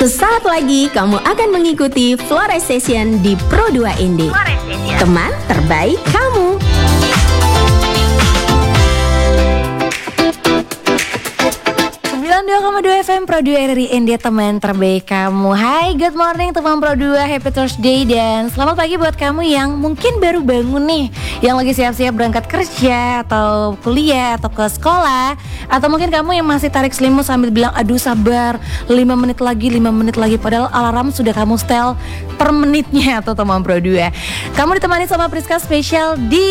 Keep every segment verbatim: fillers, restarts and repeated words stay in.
Sesaat lagi kamu akan mengikuti Flores Session di Pro dua N D. Teman terbaik kamu. sembilan puluh dua koma dua F M Pro dua R R I N D, teman terbaik kamu. Hai, good morning teman Pro dua, happy Thursday dan selamat pagi buat kamu yang mungkin baru bangun nih, yang lagi siap-siap berangkat kerja atau kuliah atau ke sekolah, atau mungkin kamu yang masih tarik selimut sambil bilang aduh sabar lima menit lagi, lima menit lagi, padahal alarm sudah kamu setel per menitnya atau teman Pro dua. Kamu ditemani sama Priska spesial di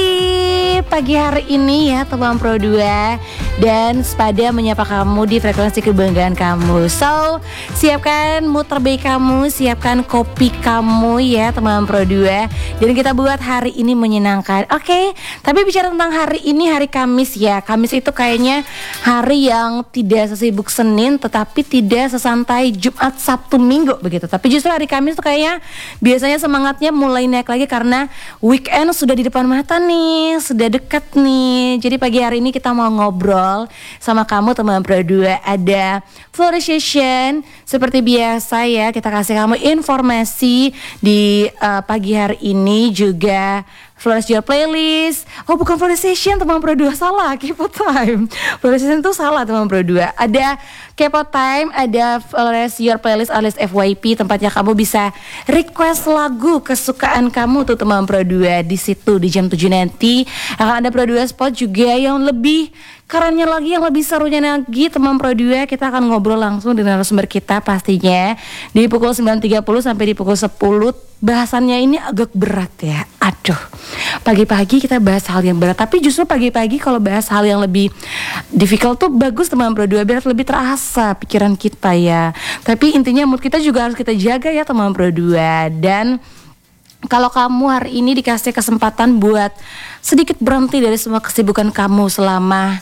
pagi hari ini ya teman Pro dua, dan sepada menyapa kamu di frekuensi kebanggaan kamu. So, siapkan mood terbaik kamu, siapkan kopi kamu ya teman Pro dua, dan kita buat hari ini menyenangkan. Oke, okay? Tapi bicara tentang hari ini, hari Kamis ya. Kamis itu kayaknya hari yang tidak sesibuk Senin, tetapi tidak sesantai Jumat, Sabtu, Minggu begitu. Tapi justru hari Kamis tuh kayaknya biasanya semangatnya mulai naik lagi karena weekend sudah di depan mata nih, sudah dekat nih. Jadi pagi hari ini kita mau ngobrol sama kamu teman Pro dua. Ada Flores Session seperti biasa ya, kita kasih kamu informasi di uh, pagi hari ini, juga Flores Your Playlist. Oh bukan Flores Session teman Pro dua, salah, Kepo Time. Flores Session itu salah teman Pro dua. Ada Kepo Time, ada Flores Your Playlist alias F Y P, tempatnya kamu bisa request lagu kesukaan kamu tuh teman Pro dua. Di situ di jam tujuh nanti akan ada Pro dua Spot juga yang lebih kerennya lagi, yang lebih serunya lagi teman Pro dua. Kita akan ngobrol langsung dengan narasumber kita pastinya di pukul sembilan tiga puluh sampai di pukul sepuluh. Bahasannya ini agak berat ya. Aduh, pagi-pagi kita bahas hal yang berat, tapi justru pagi-pagi kalau bahas hal yang lebih difficult tuh bagus teman Pro dua, biar lebih terasa pikiran kita ya. Tapi intinya mood kita juga harus kita jaga ya teman Pro dua. Dan kalau kamu hari ini dikasih kesempatan buat sedikit berhenti dari semua kesibukan kamu selama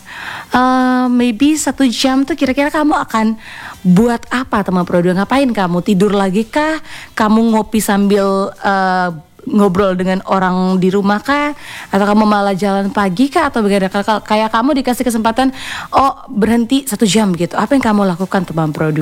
uh, maybe satu jam tuh, kira-kira kamu akan buat apa teman Pro dua? Ngapain kamu? Tidur lagi kah? Kamu ngopi sambil uh, ngobrol dengan orang di rumah kah? Atau kamu malah jalan pagi kah? Atau bagaimana? Kayak kamu dikasih kesempatan oh berhenti satu jam gitu, apa yang kamu lakukan teman Pro dua?